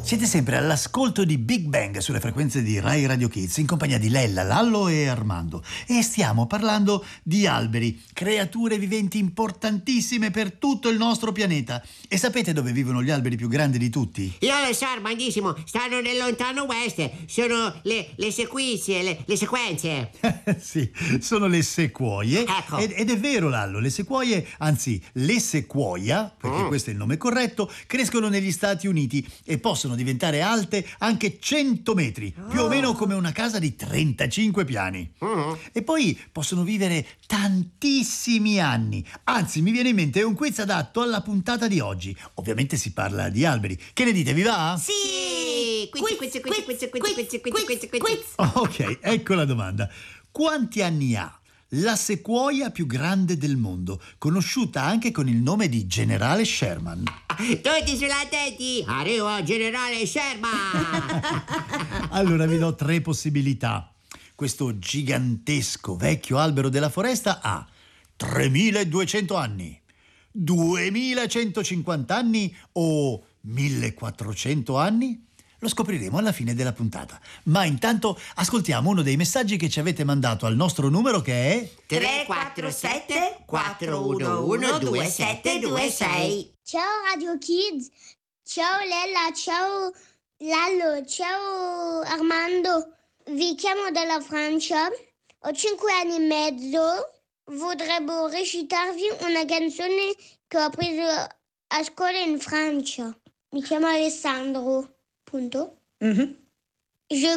Siete sempre all'ascolto di Big Bang sulle frequenze di Rai Radio Kids in compagnia di Lella, Lallo e Armando, e stiamo parlando di alberi, creature viventi importantissime per tutto il nostro pianeta. E sapete dove vivono gli alberi più grandi di tutti? Io lo so, Armandissimo, stanno nel lontano West, sono le sequizie, le sequenze. Sì, sono le sequoie. Ecco. Ed è vero, Lallo, le sequoie, anzi le sequoia, perché questo è il nome corretto, crescono negli Stati Uniti e possono diventare alte anche 100 metri, più o meno come una casa di 35 piani. E poi possono vivere tantissimi anni. Anzi, mi viene in mente un quiz adatto alla puntata di oggi. Ovviamente si parla di alberi. Che ne dite, vi va? Sì! Quiz. Ok, ecco la domanda. Quanti anni ha la sequoia più grande del mondo, conosciuta anche con il nome di Generale Sherman? Tutti sulla tetti! Arrivo, generale Sherman! Allora vi do 3 possibilità. Questo gigantesco vecchio albero della foresta ha 3200 anni, 2150 anni o 1400 anni? Lo scopriremo alla fine della puntata. Ma intanto ascoltiamo uno dei messaggi che ci avete mandato al nostro numero, che è 347 411 2726. Ciao Radio Kids, ciao Lella, ciao Lallo, ciao Armando. Vi chiamo dalla Francia, ho 5 anni e mezzo. Volevo recitarvi una canzone che ho preso a scuola in Francia. Mi chiamo Alessandro. Punto. Je